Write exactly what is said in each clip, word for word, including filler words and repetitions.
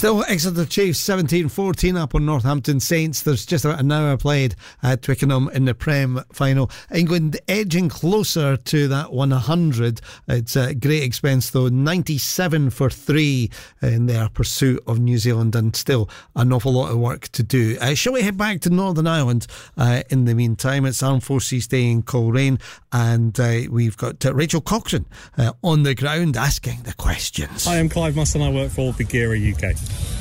Still Exeter Chiefs seventeen fourteen up on Northampton Saints. There's just about an hour played at Twickenham in the Prem final. England edging closer to that one hundred. It's a great expense though, ninety-seven for three in their pursuit of New Zealand, and still an awful lot of work to do. Uh, shall we head back to Northern Ireland uh, in the meantime? It's Armed Forces Day in Coleraine, and uh, we've got uh, Rachel Cochran uh, on the ground asking the questions. Hi, I'm Clive Musson. I work for Bagheera U K.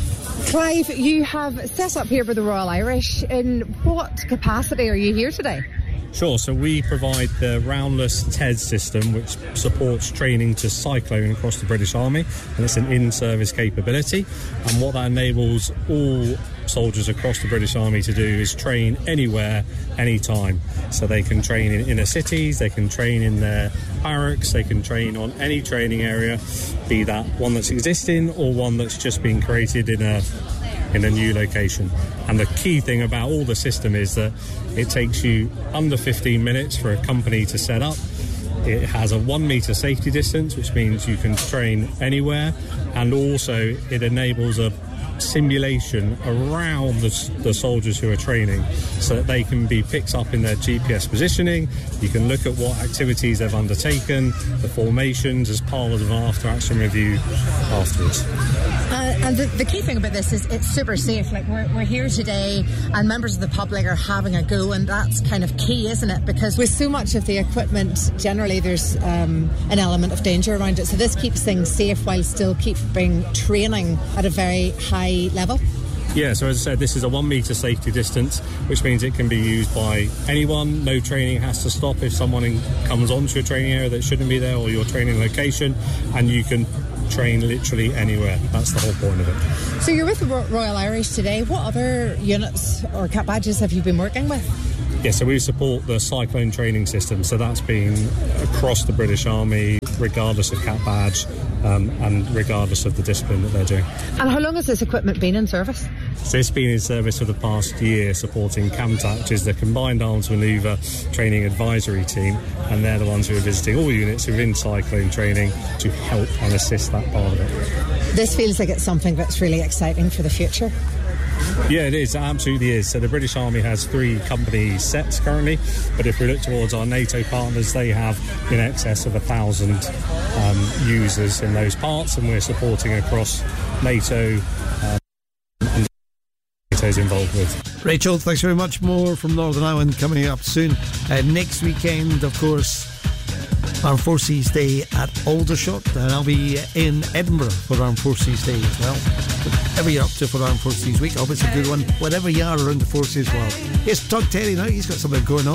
Clive, you have set up here with the Royal Irish. In what capacity are you here today? Sure, so we provide the roundless T E D system, which supports training to cyclone across the British Army, and it's an in-service capability. And what that enables all soldiers across the British Army to do is train anywhere, anytime. So they can train in inner cities, they can train in their barracks, they can train on any training area, be that one that's existing or one that's just been created in a in a new location. And the key thing about all the system is that it takes you under fifteen minutes for a company to set up. It has a one metre safety distance, which means you can train anywhere, and also it enables a simulation around the, the soldiers who are training so that they can be picked up in their G P S positioning. You can look at what activities they've undertaken, the formations as part of an after action review afterwards. Uh, and the, the key thing about this is it's super safe. Like we're, we're here today and members of the public are having a go, and that's kind of key, isn't it? Because with so much of the equipment, generally there's um, an element of danger around it. So this keeps things safe while still keeping training at a very high level. Yeah, so as I said, this is a one metre safety distance, which means it can be used by anyone. No training has to stop if someone in, comes onto a training area that shouldn't be there, or your training location, and you can train literally anywhere. That's the whole point of it. So you're with the Royal Irish today. What other units or cap badges have you been working with? Yeah, so we support the Cyclone training system, so that's been across the British Army, regardless of cap badge um, and regardless of the discipline that they're doing. And how long has this equipment been in service? So it's been in service for the past year, supporting CAMTAC, which is the Combined Arms Manoeuvre Training Advisory Team, and they're the ones who are visiting all units who are in cyclone training to help and assist that part of it. This feels like it's something that's really exciting for the future. Yeah, it is. It absolutely is. So the British Army has three company sets currently, but if we look towards our NATO partners, they have in excess of a thousand um, users in those parts, and we're supporting across NATO um, and NATO's involved with. Rachel, thanks very much. More from Northern Ireland coming up soon. Uh, next weekend, of course, Armed Forces Day at Aldershot, and I'll be in Edinburgh for Armed Forces Day as well. Whatever you're up to for Armed Forces Week, I hope it's a good one, whatever you are around the forces world. Here's Todd Terry now, he's got something going on.